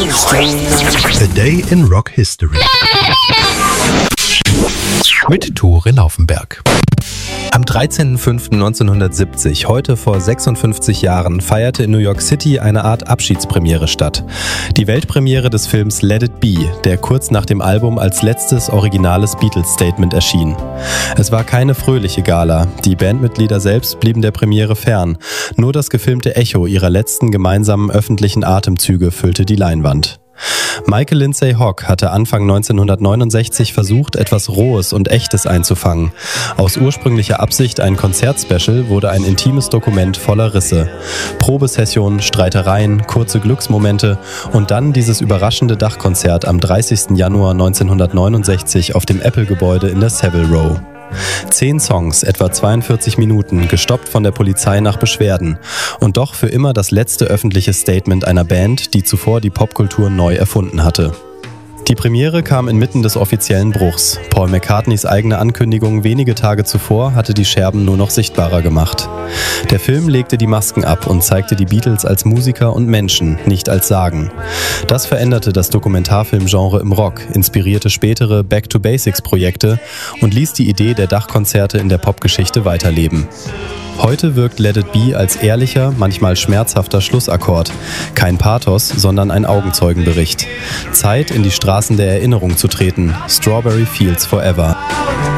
A Day in Rock History mit Tore Laufenberg. Am 13.05.1970, heute vor 56 Jahren, feierte in New York City eine Art Abschiedspremiere statt. Die Weltpremiere des Films Let It Be, der kurz nach dem Album als letztes originales Beatles-Statement erschien. Es war keine fröhliche Gala, die Bandmitglieder selbst blieben der Premiere fern. Nur das gefilmte Echo ihrer letzten gemeinsamen öffentlichen Atemzüge füllte die Leinwand. Michael Lindsay Hogg hatte Anfang 1969 versucht, etwas Rohes und Echtes einzufangen. Aus ursprünglicher Absicht ein Konzertspecial wurde ein intimes Dokument voller Risse. Probesessionen, Streitereien, kurze Glücksmomente und dann dieses überraschende Dachkonzert am 30. Januar 1969 auf dem Apple-Gebäude in der Savile Row. 10 Songs, etwa 42 Minuten, gestoppt von der Polizei nach Beschwerden. Und doch für immer das letzte öffentliche Statement einer Band, die zuvor die Popkultur neu erfunden hatte. Die Premiere kam inmitten des offiziellen Bruchs. Paul McCartneys eigene Ankündigung wenige Tage zuvor hatte die Scherben nur noch sichtbarer gemacht. Der Film legte die Masken ab und zeigte die Beatles als Musiker und Menschen, nicht als Sagen. Das veränderte das Dokumentarfilmgenre im Rock, inspirierte spätere Back-to-Basics-Projekte und ließ die Idee der Dachkonzerte in der Popgeschichte weiterleben. Heute wirkt Let It Be als ehrlicher, manchmal schmerzhafter Schlussakkord. Kein Pathos, sondern ein Augenzeugenbericht. Zeit, in die Straßen der Erinnerung zu treten. Strawberry Fields Forever.